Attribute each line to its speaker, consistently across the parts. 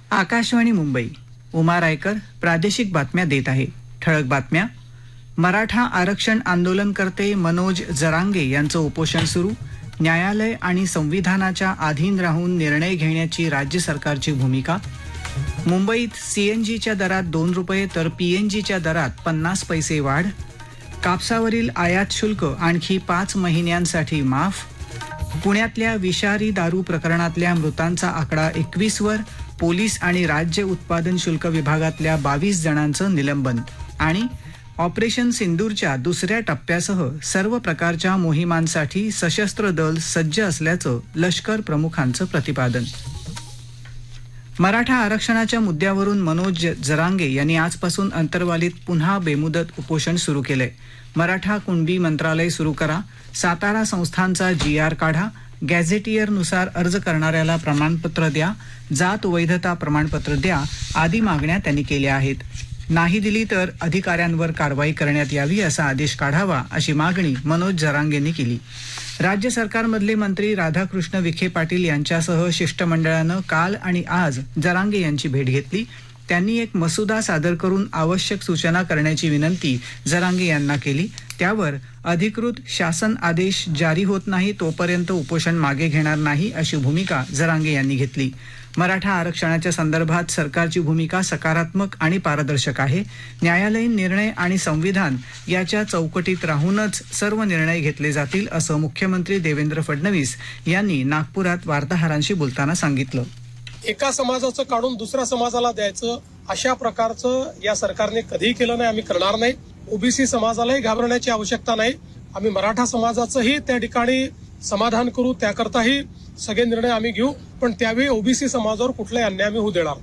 Speaker 1: आकाशवाणी मुंबई. उमा रायकर प्रादेशिक बातम्या देत आहे. ठळक बातम्या. मराठा आरक्षण आंदोलनकर्ते मनोज जरांगे यांचं उपोषण सुरू. न्यायालय आणि संविधानाच्या अधीन राहून निर्णय घेण्याची राज्य सरकारची भूमिका. मुंबईत सीएनजीच्या दरात 2 रुपये तर पीएनजीच्या दरात 50 पैसे वाढ. कापसावरील आयात शुल्क आणखी 5 महिन्यांसाठी माफ. पुण्यातल्या विषारी दारू प्रकरणातल्या मृतांचा आकडा 21 वर. पोलीस आणि राज्य उत्पादन शुल्क विभागातल्या 22 जणांचं निलंबन. आणि ऑपरेशन सिंदूरच्या दुसऱ्या टप्प्यासह सर्व प्रकारच्या मोहिमांसाठी सशस्त्र दल सज्ज असल्याचं लष्कर प्रमुखांचं प्रतिपादन. मराठा आरक्षणाच्या मुद्द्यावरून मनोज जरांगे यांनी आजपासून अंतरवालीत पुन्हा बेमुदत उपोषण सुरू केलंय. मराठा कुणबी मंत्रालय सुरू करा, सातारा संस्थांचा GR काढा, गॅझेटियरनुसार अर्ज करणाऱ्याला प्रमाणपत्र द्या, जात वैधता प्रमाणपत्र द्या आदी मागण्या त्यांनी केल्या आहेत. नाही दिली तर अधिकाऱ्यांवर कारवाई करण्यात यावी असा आदेश काढावा अशी मागणी मनोज जरांगेंनी केली. राज्य सरकारमधले मंत्री राधाकृष्ण विखे पाटील यांच्यासह शिष्टमंडळानं काल आणि आज जरांगे यांची भेट घेतली. त्यांनी एक मसुदा सादर करून आवश्यक सूचना करण्याची विनंती जरांगे यांना केली. त्यावर अधिकृत शासन आदेश जारी होत नाही तोपर्यंत उपोषण मागे घेणार नाही अशी भूमिका जरांगे यांनी घेतली. मराठा आरक्षणाच्या संदर्भात सरकारची भूमिका सकारात्मक आणि पारदर्शक आहे. न्यायालयीन निर्णय आणि संविधान याच्या चौकटीत राहूनच सर्व निर्णय घेतले जातील असं मुख्यमंत्री देवेंद्र फडणवीस यांनी नागपुरात वार्ताहरांशी बोलताना सांगितलं.
Speaker 2: एका समाजाचं काढून दुसऱ्या समाजाला द्यायचं अशा प्रकारचं या सरकारने कधीही केलं नाही, आम्ही करणार नाही. ओबीसी समाजालाही घाबरण्याची आवश्यकता नाही. आम्ही मराठा समाजाचंही त्या ठिकाणी समाधान करू, त्याकरताही सगळे निर्णय आम्ही घेऊ, पण त्यावेळी ओबीसी समाजावर कुठलाही अन्याय आम्ही होऊ देणार.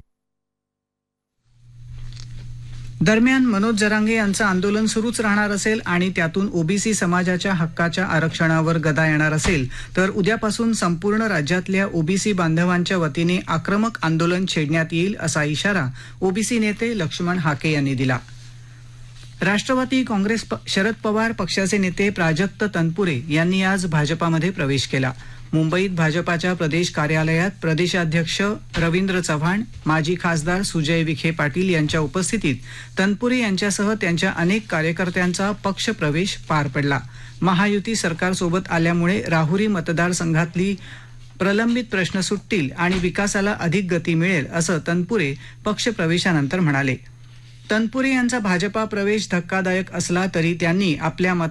Speaker 1: दरम्यान मनोज जरांगे यांचं आंदोलन सुरूच राहणार असेल आणि त्यातून ओबीसी समाजाच्या हक्काच्या आरक्षणावर गदा येणार असेल तर उद्यापासून संपूर्ण राज्यातल्या ओबीसी बांधवांच्या वतीने आक्रमक आंदोलन छेडण्यात येईल असा इशारा ओबीसी नेते लक्ष्मण हाके यांनी दिला. राष्ट्रवादी काँग्रेस शरद पवार पक्षाचे नेते प्राजक्त तनपुरे यांनी आज भाजपामध्ये प्रवेश केला. मुंबईत भाजपाच्या प्रदेश कार्यालयात प्रदेशाध्यक्ष रवींद्र चव्हाण, माजी खासदार सुजय विखे पाटील यांच्या उपस्थितीत तनपुरे यांच्यासह त्यांच्या अनेक कार्यकर्त्यांचा पक्ष प्रवेश पार पडला. महायुती सरकारसोबत आल्यामुळे राहुरी मतदारसंघातली प्रलंबित प्रश्न सुटतील आणि विकासाला अधिक गती मिळेल असं तनपुरे पक्ष प्रवेशानंतर म्हणाले. तनपुरे यांचा भाजपा प्रवेश धक्कादायक असला तरी त्यांनी आपल्या